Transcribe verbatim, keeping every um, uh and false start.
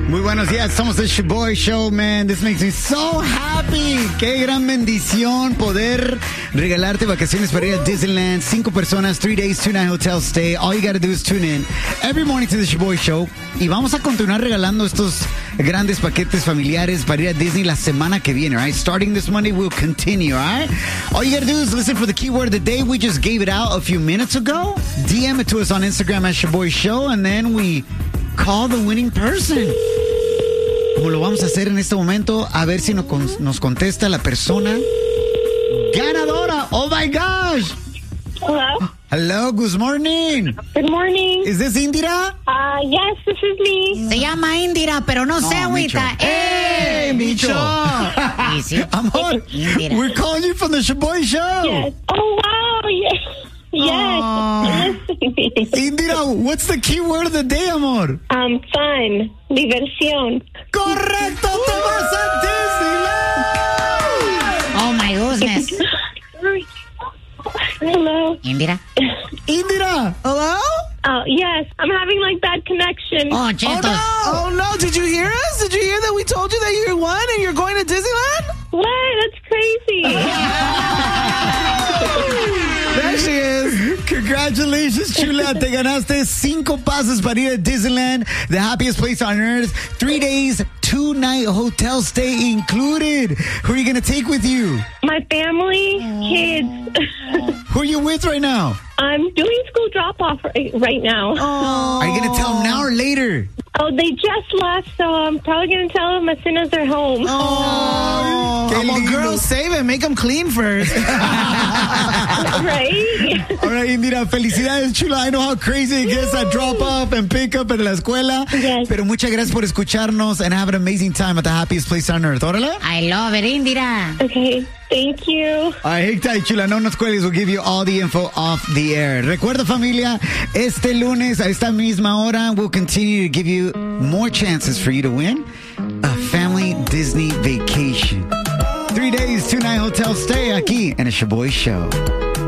Muy buenos días, somos el Shaboy Show, man. This makes me so happy. Qué gran bendición poder regalarte vacaciones para ir a Disneyland. Cinco personas, three days, two night hotel stay. All you gotta do is tune in every morning to the Shaboy Show. Y vamos a continuar regalando estos grandes paquetes familiares para ir a Disney la semana que viene, right? Starting this Monday, we'll continue, all right? All you gotta do is listen for the keyword of the day. We just gave it out a few minutes ago. D M it to us on Instagram at Shaboy Show, and then we call the winning person. Como lo vamos a hacer en este momento, a ver si nos, nos contesta la persona ganadora. Oh my gosh. Hello. Hello, good morning. Good morning. Is this Indira? Uh, yes, this is me. Se llama Indira, pero no se agüita. ¡Eh, Micho! Amor, Indira. we're calling you from the Shaboy Show. Yes. Oh, wow. Yes. Yes. I'm listening. Indira, what's the key word of the day, amor? Um, fun. Diversión. Correcto, te vas a Disneyland. Oh my goodness. Hello. Indira. Indira, hello? Oh, yes. I'm having like bad connection. Oh, Chetos. Oh, no. Did you hear us? Did you hear that we told you that you won and you're going to Disneyland? What? That's crazy. There she is. Congratulations, chula. Te ganaste cinco pases para ir a Disneyland, the happiest place on earth. Three days, two night hotel stay included. Who are you going to take with you? My family, kids. Who are you with right now? I'm doing school drop-off right, right now. Are you going to tell them now or later? Oh, they just left, so I'm probably going to tell them as soon as they're home. Oh, Qué well, lindo. girls, save it. Make them clean first. Right? All right, Indira, felicidades, chula. I know how crazy it gets at drop off and pick up en la escuela. Yes. Pero muchas gracias por escucharnos and have an amazing time at the happiest place on earth. Órale. I love it, Indira. Okay. Thank you. All right, hang tight, chula. No nos cuelgues. We'll give you all the info off the air. Recuerda, familia, este lunes a esta misma hora, we'll continue to give you more chances for you to win a family Disney vacation. Three days, two night hotel stay aquí en el Shaboy Show.